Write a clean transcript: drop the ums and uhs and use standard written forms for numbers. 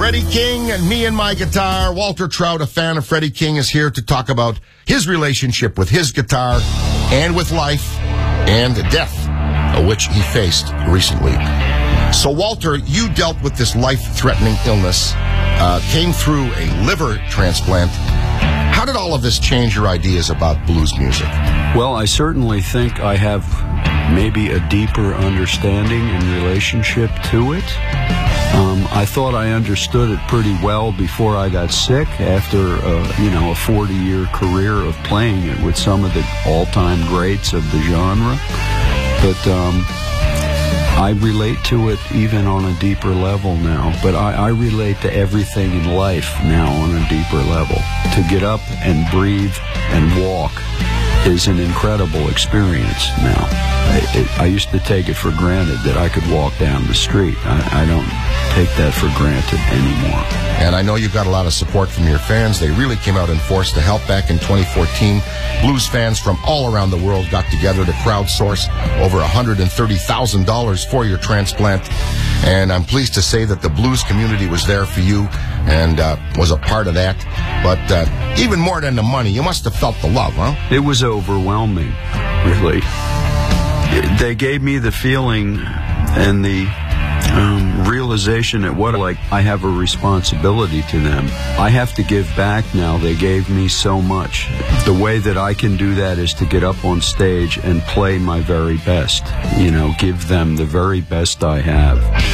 Freddie King and Me and My Guitar. Walter Trout, a fan of Freddie King, is here to talk about his relationship with his guitar and with life and death, which he faced recently. So, Walter, you dealt with this life-threatening illness, came through a liver transplant. How did all of this change your ideas about blues music? Well, I certainly think I have maybe a deeper understanding and relationship to it. I thought I understood it pretty well before I got sick after, a 40-year career of playing it with some of the all-time greats of the genre. But I relate to it even on a deeper level now. But I relate to everything in life now on a deeper level. To get up and breathe and walk is an incredible experience now. I used to take it for granted that I could walk down the street. I don't take that for granted anymore. And I know you've got a lot of support from your fans. They really came out in force to help back in 2014. Blues fans from all around the world got together to crowdsource over $130,000 for your transplant. And I'm pleased to say that the blues community was there for you and was a part of that. But even more than the money, you must have felt the love, huh? It was overwhelming, really. They gave me the feeling and the realization that I have a responsibility to them. I have to give back now. They gave me so much. The way that I can do that is to get up on stage and play my very best. Give them the very best I have.